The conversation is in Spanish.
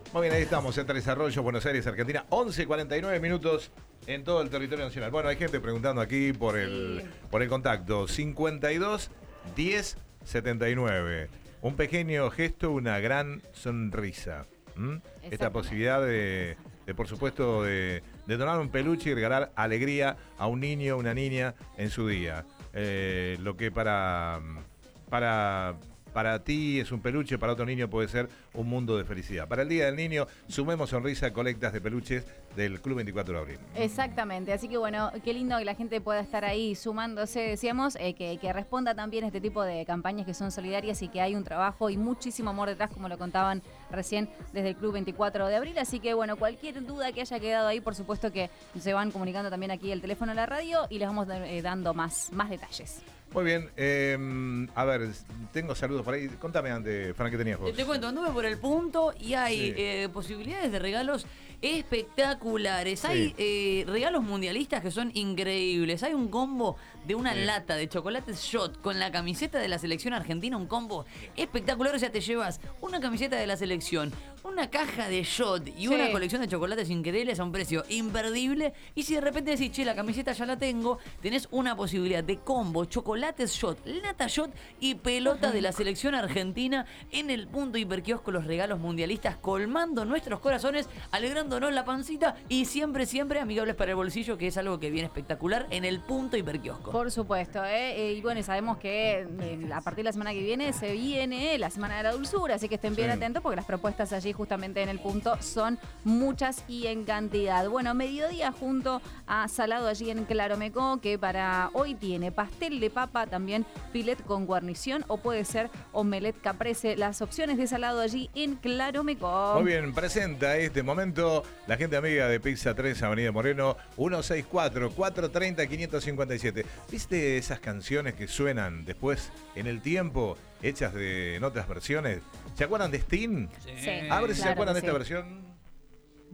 Muy bien, ahí estamos, en Tres Arroyos, Buenos Aires, Argentina. 11:49 minutos en todo el territorio nacional. Bueno, hay gente preguntando aquí por el contacto. 52 10 79. Un pequeño gesto, una gran sonrisa. Esta posibilidad por supuesto, de donar un peluche y regalar alegría a un niño o una niña en su día. Lo que para ti es un peluche, para otro niño puede ser un mundo de felicidad. Para el Día del Niño, sumemos sonrisa, colectas de peluches del Club 24 de Abril. Exactamente, así que bueno, qué lindo que la gente pueda estar ahí sumándose, decíamos, que responda también a este tipo de campañas que son solidarias y que hay un trabajo y muchísimo amor detrás, como lo contaban recién desde el Club 24 de Abril. Así que bueno, cualquier duda que haya quedado ahí, por supuesto que se van comunicando también aquí el teléfono de la radio y les vamos dando más detalles. Muy bien, a ver, tengo saludos por ahí. Contame antes, Fran, ¿qué tenías vos? Te cuento, anduve por el punto y hay posibilidades de regalos espectaculares. Hay regalos mundialistas que son increíbles. Hay un combo de una lata de chocolates Shot con la camiseta de la selección argentina, un combo espectacular. O sea, te llevas una camiseta de la selección, una caja de Shot y una colección de chocolates increíbles a un precio imperdible. Y si de repente decís, che, la camiseta ya la tengo, tenés una posibilidad de combo, chocolates Shot, lata Shot y pelota de la selección argentina en el punto hiperquiosco. Los regalos mundialistas colmando nuestros corazones, alegrándonos la pancita y siempre, siempre amigables para el bolsillo, que es algo que viene espectacular en el punto hiperquiosco. Por supuesto, y bueno, sabemos que a partir de la semana que viene se viene la Semana de la Dulzura, así que estén bien atentos porque las propuestas allí justamente en el punto son muchas y en cantidad. Bueno, mediodía junto a Salado allí en Claromecó, que para hoy tiene pastel de papa, también filet con guarnición o puede ser omelette caprese. Las opciones de Salado allí en Claromecó. Muy bien, presenta este momento la gente amiga de Pizza 3, Avenida Moreno, 164-430-557. ¿Viste esas canciones que suenan después en el tiempo, hechas en otras versiones? ¿Se acuerdan de Sting? Sí. A ver si se acuerdan de esta sí. versión.